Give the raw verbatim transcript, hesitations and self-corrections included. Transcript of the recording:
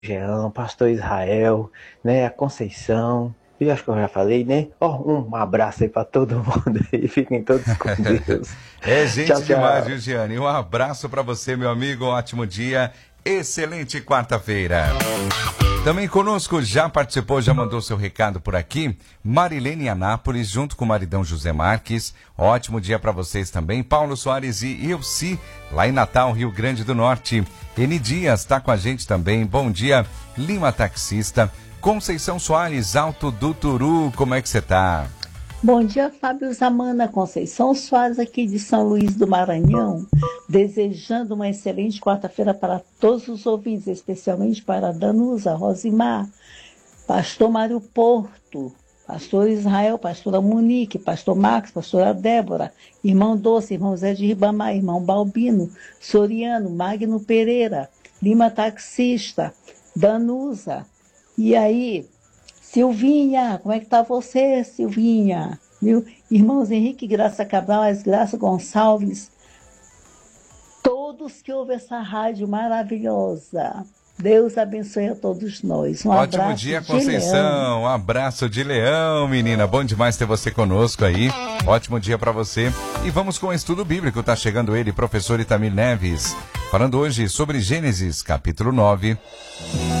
Jean, pastor Israel, né, a Conceição, e acho que eu já falei, né? Ó, um abraço aí pra todo mundo e fiquem todos com Deus. É gente Tchau, demais, tchau. viu, Giane? Um abraço pra você, meu amigo, um ótimo dia, excelente quarta-feira. Também conosco, já participou, já mandou seu recado por aqui, Marilene Anápolis, junto com o maridão José Marques. Ótimo dia para vocês também. Paulo Soares e Ilci, lá em Natal, Rio Grande do Norte. N Dias está com a gente também. Bom dia, Lima Taxista. Conceição Soares, Alto do Turu, como é que você tá? Bom dia, Fábio Zamana, Conceição Soares aqui de São Luís do Maranhão, desejando uma excelente quarta-feira para todos os ouvintes, especialmente para Danusa, Rosimar, Pastor Mário Porto, Pastor Israel, Pastora Monique, Pastor Marcos, Pastora Débora, Irmão Doce, Irmão Zé de Ribamar, Irmão Balbino, Soriano, Magno Pereira, Lima Taxista, Danusa, e aí... Silvinha, como é que tá você, Silvinha? Viu? Irmãos Henrique Graça Cabral, as Graça Gonçalves, todos que ouvem essa rádio maravilhosa. Deus abençoe a todos nós. Um Ótimo abraço dia, de Conceição. Leão. Um abraço de Leão, menina. Bom demais ter você conosco aí. Ótimo dia para você. E vamos com o estudo bíblico. Tá chegando ele, professor Itamir Neves, falando hoje sobre Gênesis, capítulo nove.